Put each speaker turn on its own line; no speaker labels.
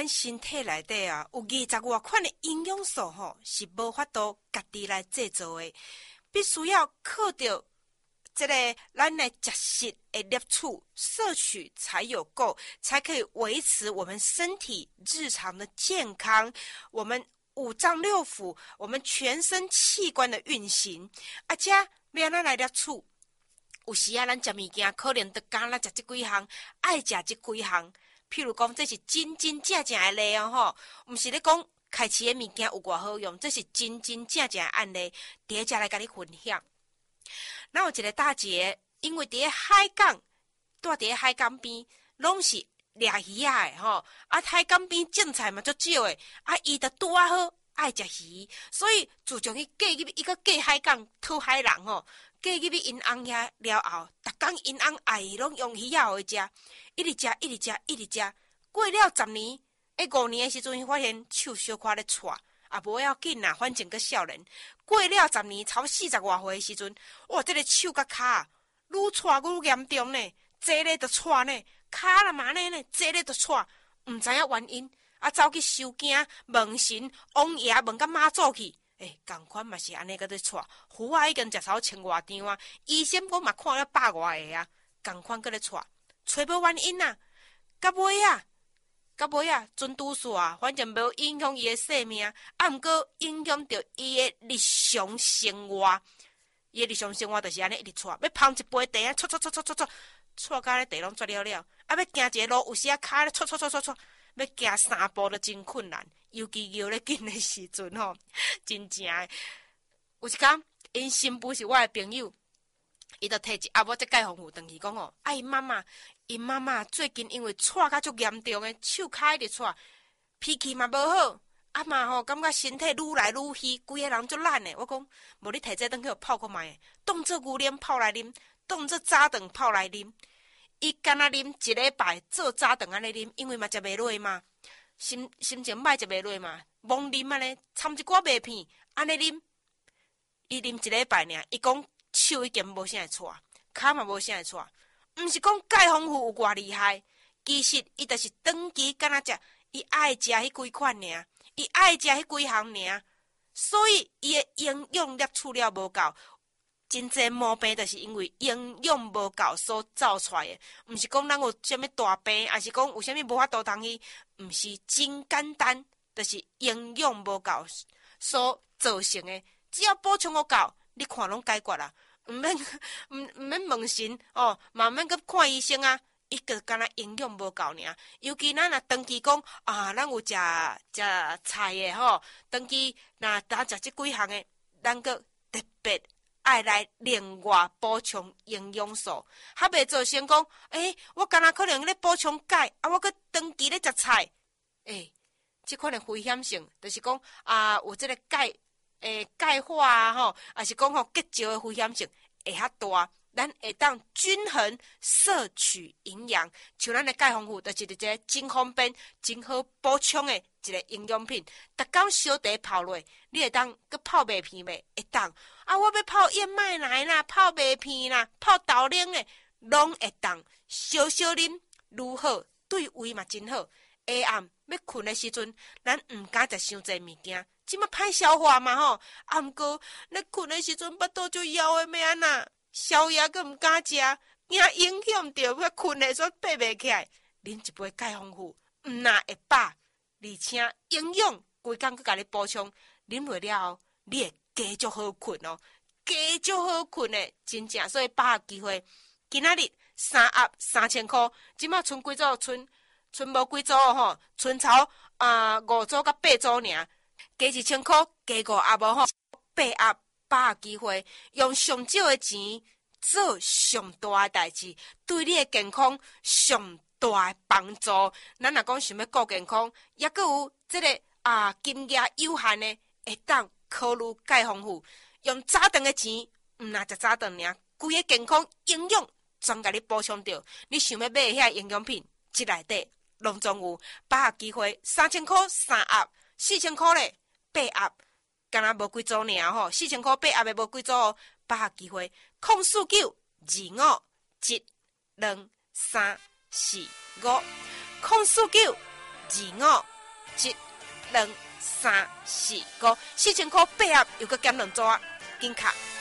咱身体内底啊，有20多款的营养素是无法度家己来制造的，必须要靠着这个咱的食食的摄取摄取才有够，才可以维持我们身体日常的健康，我们五脏六腑，我们全身器官的运行。这要安怎来摄取？有时咱食物件可能就敢咱食这几项，爱食这几项。譬如讲，这是真真正正的例毋是咧讲开市的物件有偌好用，这是真真正正的案例，伫遮来甲你分享。咱有一个大姐，因为伫咧海港，住伫咧海港边，拢是掠鱼仔的海港边种菜嘛足少的，伊就拄好爱食鱼，所以自从伊嫁入伊个嫁海港讨海人嫁入去因翁遐了后，逐工因翁爱伊拢用鱼仔互伊食，一直食，一直食，一直食。过了10年，5年的时阵，发现手小可咧喘，无要紧啦，反正个少年。过了10年，超40外岁的时阵，哇，这个手甲骹愈喘愈严重呢，坐咧就喘呢，骹啦嘛呢，坐咧就喘，毋知影原因，走去收惊，问神，王爷问甲妈祖去。同款嘛是安尼个咧喘，符已经食头千外张啊，医生我嘛看了100外个啊，同款个咧喘，找无原因啊，到尾啊，准拄煞，反正无影响伊的性命，毋过影响着伊的日常生活。伊的日常生活就是安尼一直喘，要捧一杯茶啊，喘甲咧茶拢啜了了，要行一个路，有时骹咧喘，要行3步都真困难。尤其摇咧紧的时阵真正的。有一天，因新妇是我的朋友，伊就摕一盒仔钙防腐回去讲因妈妈最近因为喘甲足严重的，手骹一直喘，脾气嘛无好，嘛感觉身体愈来愈虚，规个人足懒的。我讲，无你摕这顿去互泡看卖，当做牛奶泡来啉，当做早顿泡来啉。伊干那啉1礼拜，做早顿安尼啉，因为嘛食袂落嘛。心情歹食袂落嘛，懵啉安尼，掺一寡麦片安尼啉，伊啉1礼拜尔，伊讲手已经无啥会喘，骹嘛无啥会喘，毋是讲钙丰富有偌厉害，其实伊就是长期敢若食，伊爱食迄几款尔，伊爱食迄几项尔，所以伊的营养摄取了无够。真侪毛病就是因为营养无够所造出来的，毋是讲咱有啥物大病，还是讲有啥物无法度通去，毋是真简单，就是营养无够所造成的。只要补充有够，你看拢解决啦，毋免问神嘛免去看医生啊，伊就干那营养无够尔。尤其咱若长期讲咱有食菜的长期若食这几项的，咱个特别爱来另外补充营养素，还袂造成讲，我敢若可能咧补充钙，我搁长期咧食菜，这款的危险性，就是讲有这个钙化还是讲结石的危险性会较大。咱会当均衡摄取营养，像咱的钙丰富，就是一个真方便、真好补充的一个营养品。逐工小茶泡落，你会当搁泡麦片袂？会当我要泡燕麦奶啦，泡麦片啦，泡豆奶的，拢会当。小小啉愈好，对胃嘛真好。下暗要困的时阵，咱毋敢食伤济物件，即马歹消化嘛毋过咧困的时阵，巴肚就枵的要安那？宵夜阁毋敢食，惊影响着要困的煞爬袂起来。啉一杯钙丰富，毋但会饱，而且营养规工阁甲你补充。啉落了后，你会加足好困加足好困的，真正。所以把握机会，今仔日3盒3000块，即马剩几组？剩无几组剩头5组甲8组尔，加1000块，加5盒8盒。把握机会，用上少的钱做上大的代志，对你的健康上大的帮助。咱若讲想要顾健康，也阁有这个金额有限的，会当考虑钙丰富，用早顿的钱，毋若食早顿尔，规个健康营养全甲你补充着。你想要买遐营养品，这内底拢总有。把握机会，3000块3盒，4000块咧8盒。敢若无几组尔4000块8盒的无几组把握机会，04925123245，04925123245。 12345，4000块8盒又搁减2纸，紧卡